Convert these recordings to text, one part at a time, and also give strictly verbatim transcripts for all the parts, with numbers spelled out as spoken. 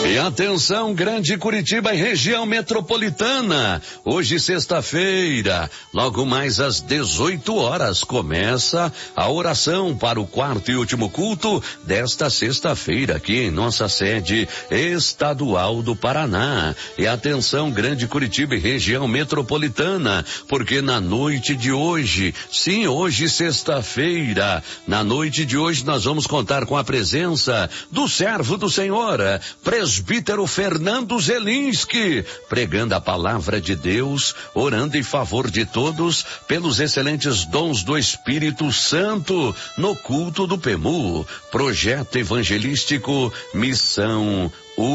E atenção, Grande Curitiba e região metropolitana. Hoje, sexta-feira, logo mais às dezoito horas, começa a oração para o quarto e último culto desta sexta-feira aqui em nossa sede estadual do Paraná. E atenção, Grande Curitiba e região metropolitana, porque na noite de hoje, sim, hoje, sexta-feira, na noite de hoje nós vamos contar com a presença do servo do Senhor, presbítero Fernando Zelinski, pregando a palavra de Deus, orando em favor de todos pelos excelentes dons do Espírito Santo no culto do P E M U, projeto evangelístico Missão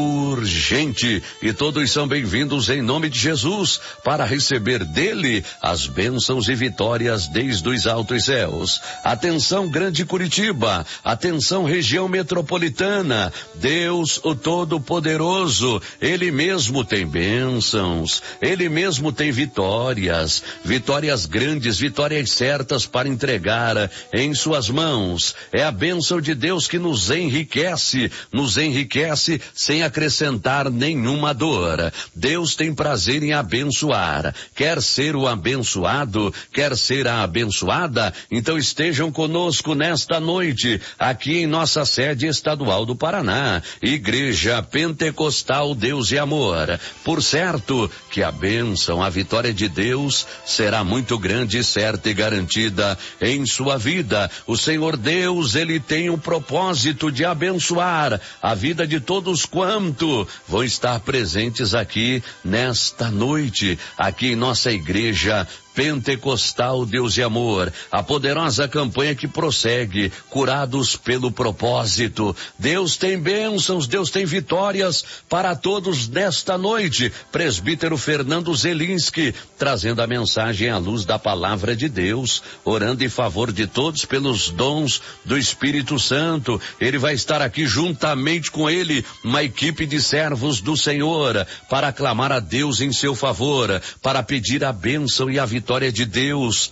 Urgente, e todos são bem-vindos em nome de Jesus para receber dele as bênçãos e vitórias desde os altos céus. Atenção, Grande Curitiba, atenção, região metropolitana, Deus o Todo-Poderoso, ele mesmo tem bênçãos, ele mesmo tem vitórias, vitórias grandes, vitórias certas para entregar em suas mãos. É a bênção de Deus que nos enriquece, nos enriquece sem acrescentar nenhuma dor. Deus tem prazer em abençoar. Quer ser o abençoado, quer ser a abençoada? Então estejam conosco nesta noite, aqui em nossa sede estadual do Paraná, Igreja Pentecostal Deus e Amor. Por certo que a bênção, a vitória de Deus será muito grande, certa e garantida em sua vida. O Senhor Deus, ele tem o propósito de abençoar a vida de todos quanto vão estar presentes aqui nesta noite, aqui em nossa igreja Pentecostal Deus e Amor, a poderosa campanha que prossegue, curados pelo propósito. Deus tem bênçãos, Deus tem vitórias para todos nesta noite. Presbítero Fernando Zelinski, trazendo a mensagem à luz da palavra de Deus, orando em favor de todos pelos dons do Espírito Santo. Ele vai estar aqui juntamente com ele, uma equipe de servos do Senhor, para clamar a Deus em seu favor, para pedir a bênção e a vitória Vitória de Deus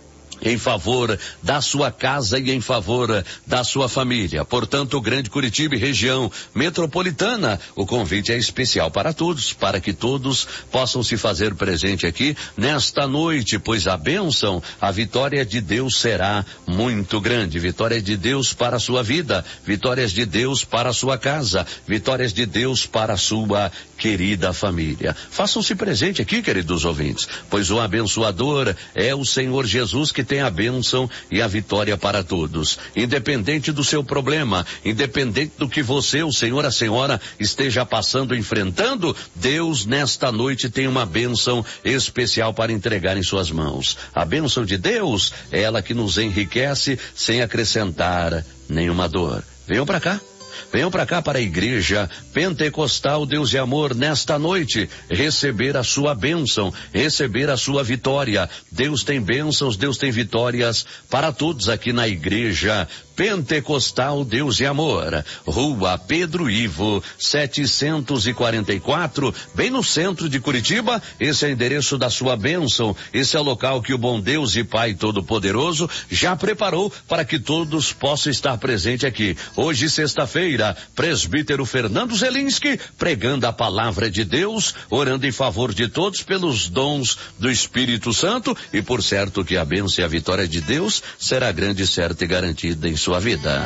em favor da sua casa e em favor da sua família. Portanto, Grande Curitiba e região metropolitana, o convite é especial para todos, para que todos possam se fazer presente aqui nesta noite, pois a bênção, a vitória de Deus será muito grande. Vitória de Deus para a sua vida, vitórias de Deus para a sua casa, vitórias de Deus para a sua querida família. Façam-se presente aqui, queridos ouvintes, pois o abençoador é o Senhor Jesus, que tem a bênção e a vitória para todos. Independente do seu problema, independente do que você, o Senhor, a Senhora esteja passando, enfrentando, Deus nesta noite tem uma bênção especial para entregar em suas mãos. A bênção de Deus é ela que nos enriquece sem acrescentar nenhuma dor. Venham para cá. Venham para cá, para a Igreja Pentecostal Deus e Amor, nesta noite, receber a sua bênção, receber a sua vitória. Deus tem bênçãos, Deus tem vitórias para todos aqui na Igreja Pentecostal Deus e Amor, Rua Pedro Ivo, setecentos e quarenta e quatro, bem no centro de Curitiba. Esse é o endereço da sua bênção, esse é o local que o bom Deus e Pai Todo-Poderoso já preparou para que todos possam estar presentes aqui. Hoje, sexta-feira, presbítero Fernando Zelinski, pregando a palavra de Deus, orando em favor de todos pelos dons do Espírito Santo, e por certo que a bênção e a vitória de Deus será grande, certa e garantida em sua sua vida.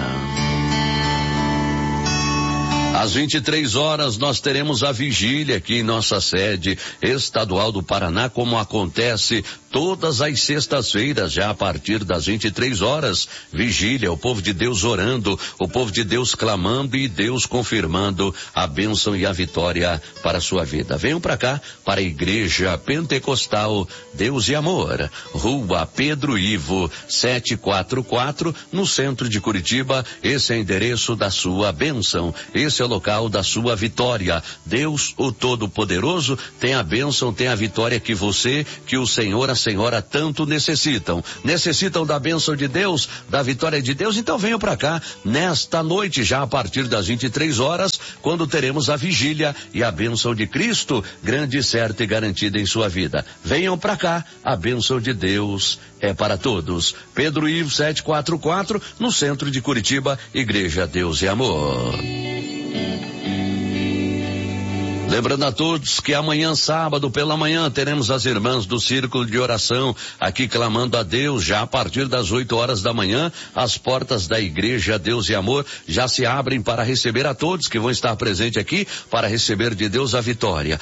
Às vinte e três horas nós teremos a vigília aqui em nossa sede estadual do Paraná, como acontece todas as sextas-feiras, já a partir das vinte e três horas, vigília, o povo de Deus orando, o povo de Deus clamando e Deus confirmando a bênção e a vitória para a sua vida. Venham para cá, para a Igreja Pentecostal Deus e Amor, Rua Pedro Ivo, setecentos e quarenta e quatro, no centro de Curitiba. Esse é o endereço da sua bênção, esse é o local da sua vitória. Deus, o Todo-Poderoso, tem a bênção, tem a vitória que você, que o Senhor, a Senhora tanto necessitam. Necessitam da bênção de Deus, da vitória de Deus? Então venham para cá nesta noite, já a partir das vinte e três horas, quando teremos a vigília e a bênção de Cristo, grande, certa e garantida em sua vida. Venham para cá, a bênção de Deus é para todos. Pedro Ivo setecentos e quarenta e quatro, no centro de Curitiba, Igreja Deus e Amor. Lembrando a todos que amanhã, sábado, pela manhã, teremos as irmãs do Círculo de Oração aqui clamando a Deus, já a partir das oito horas da manhã, as portas da Igreja Deus e Amor já se abrem para receber a todos que vão estar presentes aqui, para receber de Deus a vitória.